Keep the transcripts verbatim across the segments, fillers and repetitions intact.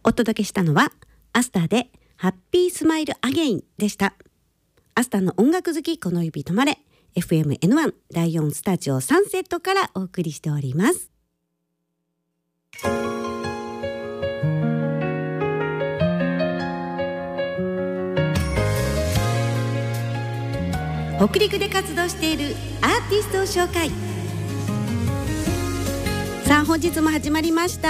お届けしたのはアスターでハッピースマイルアゲインでした。アスターの音楽好きこの指止まれ エフエムエヌワン だいよんスタジオサンセットからお送りしております。北陸で活動しているアーティストを紹介。さあ本日も始まりました。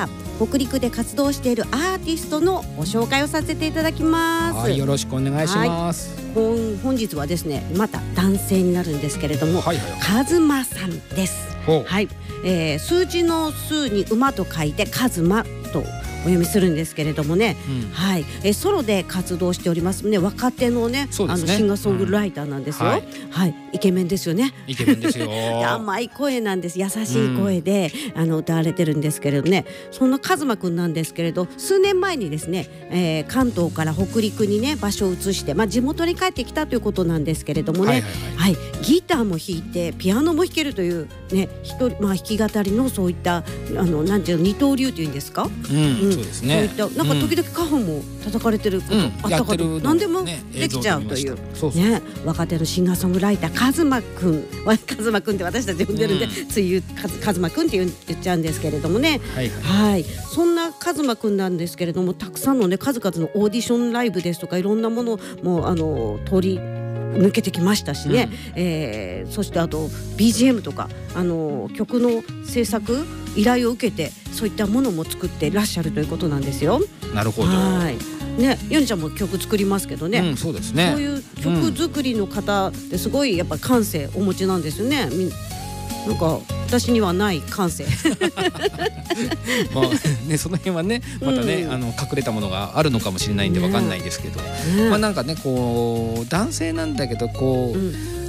北陸で活動しているアーティストのご紹介をさせていただきます。 はい、よろしくお願いします。 はい、本, 本日はですねまた男性になるんですけれども、はいはいはい、カズマさんです。はい、えー、数字の数に馬と書いてカズマとお読みするんですけれどもね、うん、はい、えソロで活動しておりますね。若手の ね, ねあのシンガーソングライターなんですよ、うん、はいはい、イケメンですよね。 イケメンですよ甘い声なんです。優しい声で、うん、あの歌われてるんですけれどね。そんなカズマくんなんですけれど、数年前にですね、えー、関東から北陸にね場所を移して、まあ、地元に帰ってきたということなんですけれどもね、はいはいはいはい、ギターも弾いてピアノも弾けるというね、一人、まあ、弾き語りのそういったあのなんていうの二刀流というんですか、 うんうん、そうですね。 そういったなんか時々カホンも叩かれてることあったかと、うん、何でもできちゃうという、そうそうね、若手のシンガーソングライターカズマくんカズマくんって私たち呼んでるんで、うん、つい言うカズマくんって言っちゃうんですけれどもね、はいはいはい、そんなカズマくんなんですけれども、たくさんのね数々のオーディションライブですとかいろんなものもあの取り抜けてきましたしね、うん、えー、そしてあと ビージーエム とかあの曲の制作依頼を受けてそういったものも作ってらっしゃるということなんですよ。 なるほど。 はいね、ヨネちゃんも曲作りますけどね、 うん、そうですね。 そういう曲作りの方ってすごいやっぱ感性お持ちなんですよね。なんか私にはない感性まあね、その辺はねまたね、うん、あの隠れたものがあるのかもしれないんで分かんないですけど、ね、まあなんかねこう男性なんだけどこう、うん、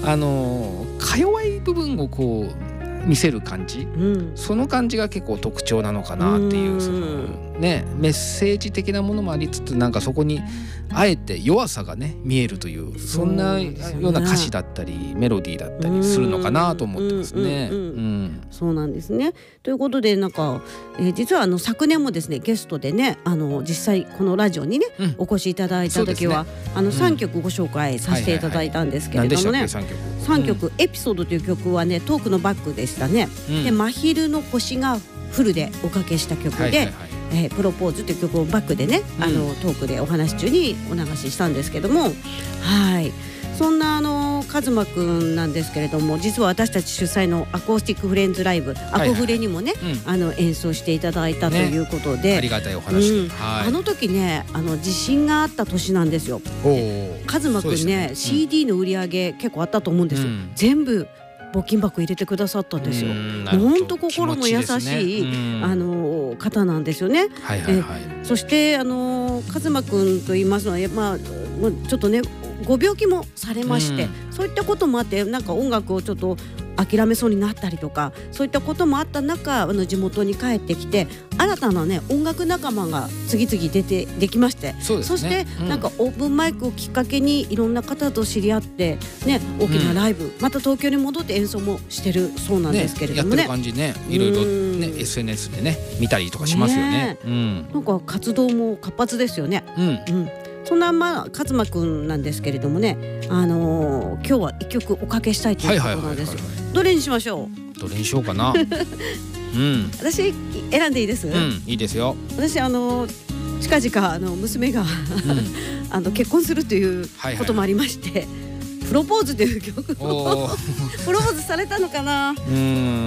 あのか弱い部分をこう見せる感じ、うん、その感じが結構特徴なのかなっていう、そのねメッセージ的なものもありつつ、なんかそこにあえて弱さがね見えるという、そんなような歌詞だったりメロディーだったりするのかなと思ってますね。 そうなんですね。ということでなんか、えー、実はあの昨年もですねゲストでねあの実際このラジオにね、うん、お越しいただいた時は、ね、あのさんきょくご紹介させていただいたんですけれどもね、さんきょく、うん、エピソードという曲はねトークのバックでしたね、うん、で真昼の星がフルでおかけした曲で、はいはいはい、えー、プロポーズという曲をバックでね、うん、あのトークでお話中にお流ししたんですけども、はい、そんなあのカズマくんなんですけれども、実は私たち主催のアコースティックフレンズライブ、はいはい、アコフレにもね、うん、あの演奏していただいたということで、 ね、ありがたいお話、うん、 はい、あの時ねあの地震があった年なんですよ。カズマくん ね, ね、うん、シーディー の売り上げ結構あったと思うんですよ、うん、全部募金箱入れてくださったんですよ。本当心の優しい、ね、あの方なんですよね。はいはいはい、そしてあのカズマくんと言いますのは、まあ、ちょっとねご病気もされまして、そういったこともあってなんか音楽をちょっと諦めそうになったりとか、そういったこともあった中、あの地元に帰ってきて新たなね音楽仲間が次々出てできまして、 そ, ね、そして、うん、なんかオープンマイクをきっかけにいろんな方と知り合ってね、大きなライブ、うん、また東京に戻って演奏もしてるそうなんですけれどもね、 ねやってる感じね、いろいろね エスエヌエス でね見たりとかしますよね。ね、うん、 なんか活動も活発ですよね。うんうん、そんなまあカズマくんなんですけれどもね、あのー、今日はいっきょくおかけしたいということなんですよ。どれにしましょう。 どれにしようかな。うん、 私選んでいいです？うん、 いいですよ。 私あの近々あの娘が、うん、あの結婚するということもありまして、はいはいはい、プロポーズという曲をプロポーズされたのかな。うん、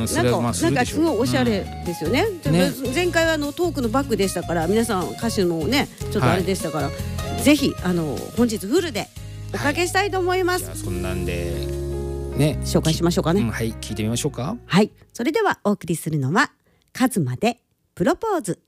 なんか、まあ、なんかすごいおしゃれですよね。うん、ね、前回はあのトークのバックでしたから、皆さん歌手もねちょっとあれでしたから、はい、ぜひあの本日フルでおかけしたいと思います。 はい、じゃあそんなんでね紹介しましょうかね。うん、 はい、聞いてみましょうか。 はい、それではお送りするのはカズマでプロポーズ。